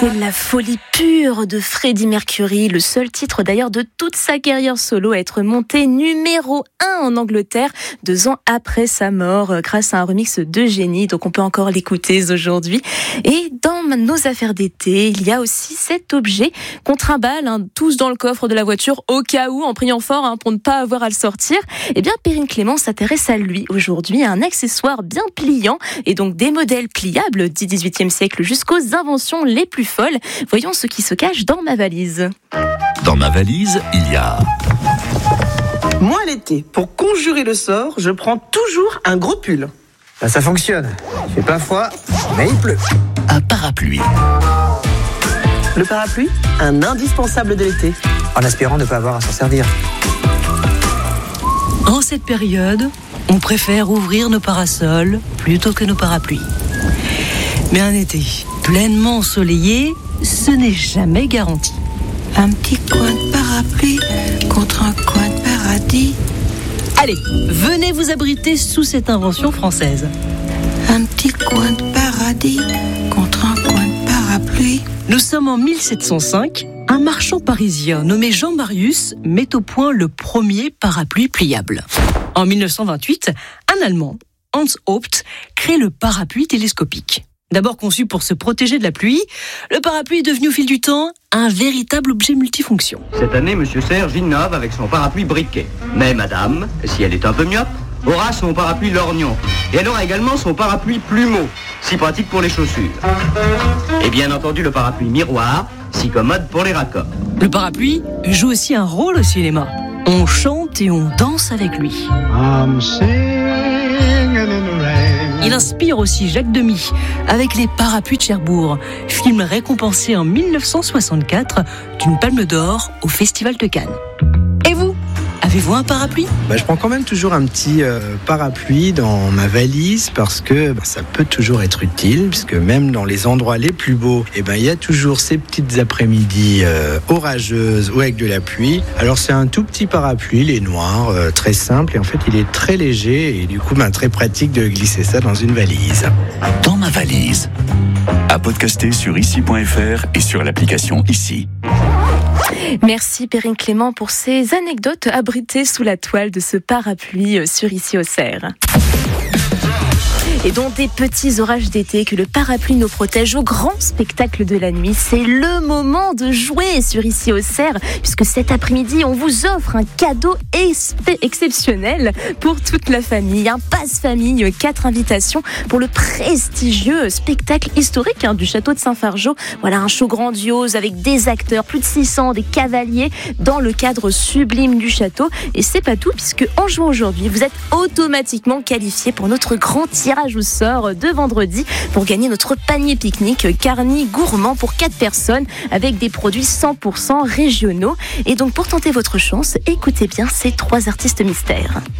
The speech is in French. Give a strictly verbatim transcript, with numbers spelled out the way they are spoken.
Et la folie pure de Freddie Mercury, le seul titre d'ailleurs de toute sa carrière solo à être monté numéro un en Angleterre deux ans après sa mort grâce à un remix de génie. Donc on peut encore l'écouter aujourd'hui. Et dans nos affaires d'été, il y a aussi cet objet qu'on trimballe hein, tous dans le coffre de la voiture au cas où, en priant fort hein, pour ne pas avoir à le sortir. Eh bien Perrine Clément s'intéresse à lui aujourd'hui, un accessoire bien pliant et donc des modèles pliables du dix-huitième siècle jusqu'aux inventions les plus folles. Voyons ce qui se cache dans ma valise. Dans ma valise, il y a... Moi l'été, pour conjurer le sort, je prends toujours un gros pull. Ben, ça fonctionne. Il fait pas froid, mais il pleut. Un parapluie. Le parapluie, un indispensable de l'été. En espérant ne pas avoir à s'en servir. En cette période, on préfère ouvrir nos parasols plutôt que nos parapluies. Mais un été pleinement ensoleillé, ce n'est jamais garanti. Un petit coin de parapluie contre un coin de paradis. Allez, venez vous abriter sous cette invention française. Un petit coin de paradis contre un coin de parapluie. Nous sommes en mille sept cent cinq. Un marchand parisien nommé Jean Marius met au point le premier parapluie pliable. En mille neuf cent vingt-huit, un Allemand, Hans Haupt, crée le parapluie télescopique. D'abord conçu pour se protéger de la pluie, le parapluie est devenu au fil du temps un véritable objet multifonction. Cette année, Monsieur Serge innove avec son parapluie briquet. Mais Madame, si elle est un peu myope, aura son parapluie lorgnon. Et elle aura également son parapluie plumeau, si pratique pour les chaussures. Et bien entendu le parapluie miroir, si commode pour les raccords. Le parapluie joue aussi un rôle au cinéma. On chante et on danse avec lui. I'm singing in the rain. Il inspire aussi Jacques Demy avec Les Parapluies de Cherbourg, film récompensé en mille neuf cent soixante-quatre d'une Palme d'Or au Festival de Cannes. Et vous, avez-vous un parapluie ? Bah, je prends quand même toujours un petit euh, parapluie dans ma valise parce que bah, ça peut toujours être utile, puisque même dans les endroits les plus beaux, eh ben, il y a toujours ces petites après-midi euh, orageuses ou avec de la pluie. Alors c'est un tout petit parapluie, il est noir, euh, très simple, et en fait il est très léger et du coup bah, très pratique de glisser ça dans une valise. Dans ma valise. À podcaster sur ici point f r et sur l'application Ici. Merci Perrine Clément pour ces anecdotes abritées sous la toile de ce parapluie sur Ici au Cerf. Et dont des petits orages d'été que le parapluie nous protège au grand spectacle de la nuit. C'est le moment de jouer sur Ici au Cerf, puisque cet après-midi, on vous offre un cadeau expé- exceptionnel pour toute la famille. Un passe-famille, quatre invitations pour le prestigieux spectacle historique hein, du château de Saint-Fargeau. Voilà, un show grandiose avec des acteurs, plus de six cents, des cavaliers dans le cadre sublime du château. Et c'est pas tout, puisque en jouant aujourd'hui, vous êtes automatiquement qualifié pour notre grand tirage au sort de vendredi pour gagner notre panier pique-nique Carni gourmand pour quatre personnes avec des produits cent pour cent régionaux. Et donc pour tenter votre chance, écoutez bien ces trois artistes mystères.